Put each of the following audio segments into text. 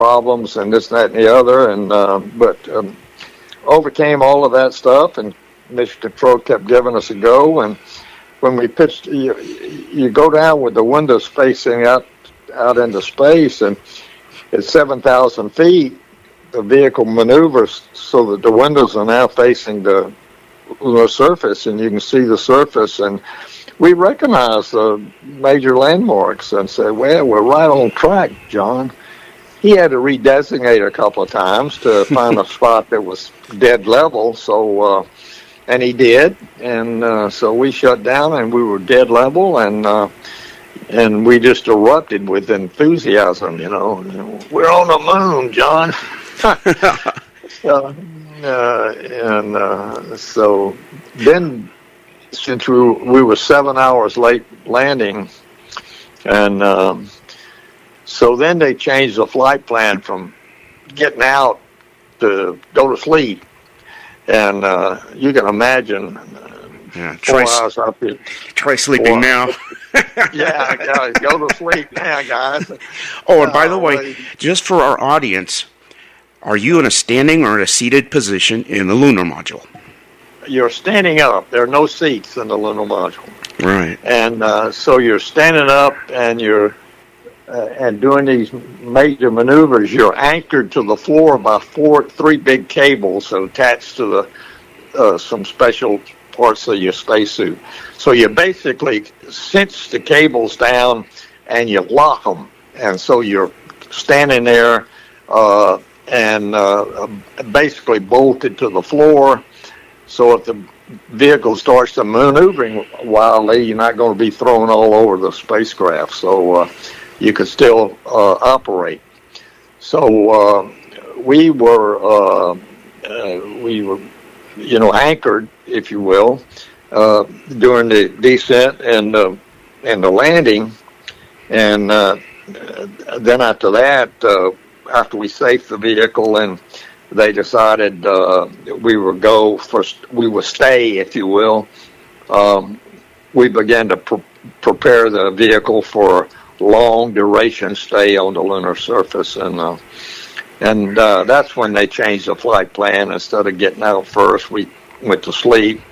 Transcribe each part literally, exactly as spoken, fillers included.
problems and this, that, and the other, and uh, but um, overcame all of that stuff, and Mission Control kept giving us a go. And when we pitched, you, you go down with the windows facing out out into space, and at seven thousand feet, the vehicle maneuvers so that the windows are now facing the lunar surface, and you can see the surface. And we recognize the major landmarks and say, well, we're right on track, John. He had to redesignate a couple of times to find a spot that was dead level, so uh, and he did, and uh, so we shut down, and we were dead level, and uh, and we just erupted with enthusiasm, you know. We're on the moon, John. uh, uh, and uh, so then, since we, we were seven hours late landing, and um, so then they changed the flight plan from getting out to go to sleep. And uh, you can imagine uh, yeah, four try, hours up here. Try sleeping four, now. yeah, guys, go to sleep now, guys. Oh, and by the uh, way, just for our audience, are you in a standing or in a seated position in the lunar module? You're standing up. There are no seats in the lunar module. Right. And uh, so you're standing up, and you're uh, and doing these major maneuvers. You're anchored to the floor by four, three big cables attached to the uh, some special parts of your spacesuit. So you basically cinch the cables down and you lock them, and so you're standing there uh, and uh, basically bolted to the floor. So if the vehicle starts to maneuvering wildly, you're not going to be thrown all over the spacecraft. So uh, you could still uh, operate. So uh, we were uh, uh, we were, you know, anchored, if you will, uh, during the descent and uh, and the landing, and uh, then after that, uh, after we safed the vehicle, and they decided uh, we would go for we would stay, if you will. Um, we began to pre- prepare the vehicle for long duration stay on the lunar surface, and uh, and uh, that's when they changed the flight plan. Instead of getting out first, we went to sleep.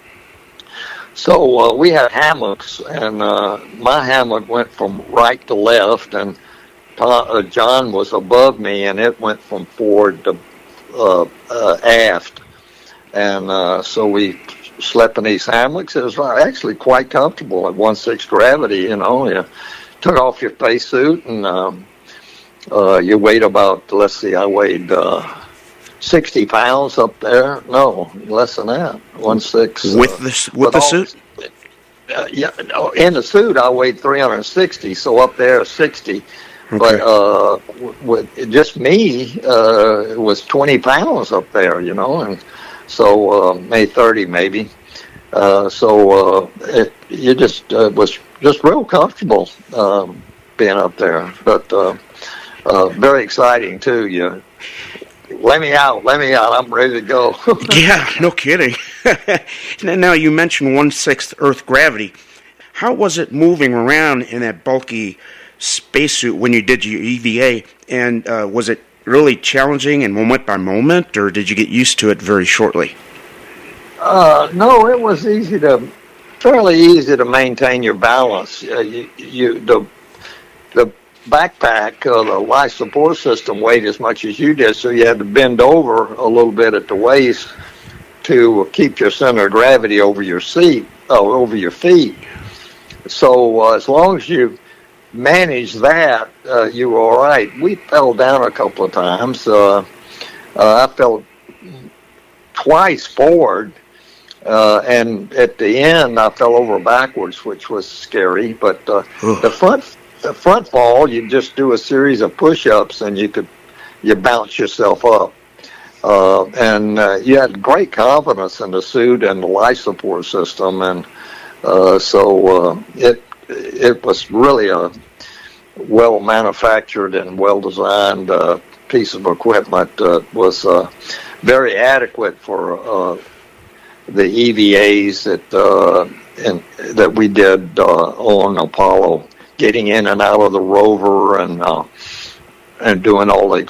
So uh, we had hammocks, and uh, my hammock went from right to left, and Tom, uh, John was above me, and it went from forward to uh, uh, aft. And uh, so we slept in these hammocks. It was actually quite comfortable at one sixth gravity, you know. You took off your spacesuit, and um, uh, you weighed about, let's see, I weighed uh, sixty pounds up there. No, less than that. One six. With the uh, with the all, suit? Uh, yeah, in the suit I weighed three hundred sixty. So up there sixty. Okay. But uh, with just me, uh, it was twenty pounds up there, you know, and so uh, maybe thirty, maybe. Uh, so uh, it, you just uh, was just real comfortable um, being up there, but uh, uh, very exciting too. You let me out, let me out. I'm ready to go. Yeah, no kidding. Now you mentioned one sixth Earth gravity. How was it moving around in that bulky spacesuit when you did your E V A? And uh, was it really challenging and moment by moment, or did you get used to it very shortly? Uh, no, it was easy to, fairly easy to maintain your balance. Uh, you, you, the, the backpack, uh, the life support system weighed as much as you did, so you had to bend over a little bit at the waist to keep your center of gravity over your seat, oh, over your feet. So uh, as long as you managed that, uh, you were all right. We fell down a couple of times. Uh, uh, I fell twice forward. Uh, and at the end, I fell over backwards, which was scary. But uh, the front, the front fall, you just do a series of push-ups, and you could you bounce yourself up. Uh, and uh, you had great confidence in the suit and the life support system, and uh, so uh, it it was really a well manufactured and well designed uh, piece of equipment. Uh, was uh, very adequate for Uh, the E V As that uh, and that we did uh, on Apollo, getting in and out of the rover, and uh, and doing all the